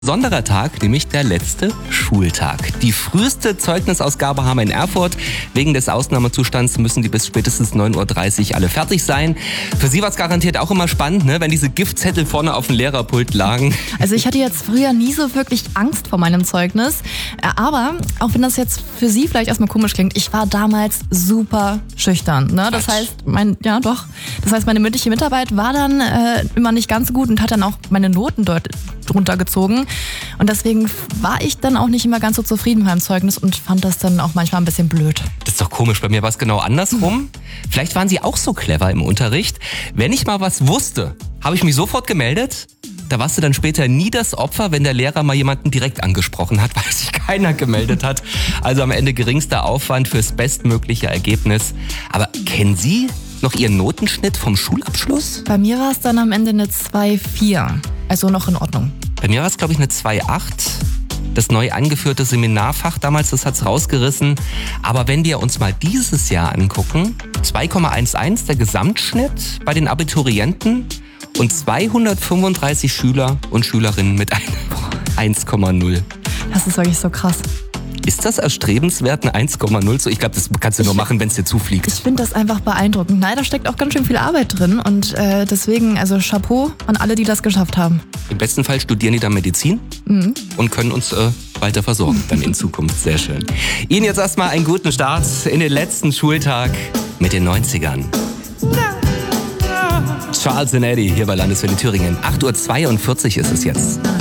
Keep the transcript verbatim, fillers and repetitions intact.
Besonderer Tag, nämlich der letzte Schultag. Die früheste Zeugnisausgabe haben wir in Erfurt. Wegen des Ausnahmezustands müssen die bis spätestens neun Uhr dreißig alle fertig sein. Für Sie war es garantiert auch immer spannend, ne? Wenn diese Giftzettel vorne auf dem Lehrerpult lagen. Also ich hatte jetzt früher nie so wirklich Angst vor meinem Zeugnis. Aber auch wenn das jetzt für Sie vielleicht erstmal komisch klingt, ich war damals super schüchtern. Ne? Das heißt, mein, ja doch, das heißt, meine mündliche Mitarbeit war dann äh, immer nicht ganz so gut und hat dann auch meine Noten dort drunter gezogen. Und deswegen war ich dann auch nicht immer ganz so zufrieden mit meinem Zeugnis und fand das dann auch manchmal ein bisschen blöd. Das ist doch komisch, bei mir war es genau andersrum. Vielleicht waren Sie auch so clever im Unterricht. Wenn ich mal was wusste, habe ich mich sofort gemeldet. Da warst du dann später nie das Opfer, wenn der Lehrer mal jemanden direkt angesprochen hat, weil sich keiner gemeldet hat. Also am Ende geringster Aufwand fürs bestmögliche Ergebnis. Aber kennen Sie noch Ihren Notenschnitt vom Schulabschluss? Bei mir war es dann am Ende eine zwei Komma vier. Also noch in Ordnung. Bei mir war es, glaube ich, eine zwei Komma acht. Das neu eingeführte Seminarfach damals, das hat's rausgerissen. Aber wenn wir uns mal dieses Jahr angucken, zwei Komma eins eins der Gesamtschnitt bei den Abiturienten und zweihundertfünfunddreißig Schüler und Schülerinnen mit einem eins Komma null. Das ist wirklich so krass. Ist das erstrebenswert, eine eins Komma null? Ich glaube, das kannst du nur machen, wenn es dir zufliegt. Ich finde das einfach beeindruckend. Nein, da steckt auch ganz schön viel Arbeit drin und äh, deswegen, also Chapeau an alle, die das geschafft haben. Im besten Fall studieren die dann Medizin Mhm. und können uns äh, weiter versorgen, dann in Zukunft. Sehr schön. Ihnen jetzt erstmal einen guten Start in den letzten Schultag mit den neunzigern. Charles and Eddie hier bei Landeswelle Thüringen. acht Uhr zweiundvierzig ist es jetzt.